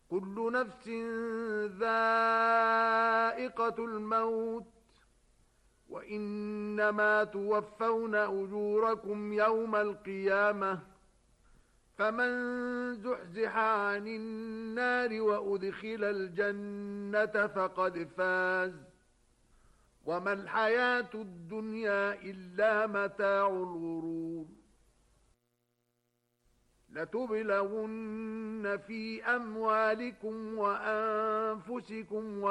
كل نفس ذائقة الموت وإنما توفون أجوركم يوم القيامة فمن زحزح عن النار وأدخل الجنة فقد فاز وما الحياة الدنيا إلا متاع الغرور لتبلغن في أموالكم وأنفسكم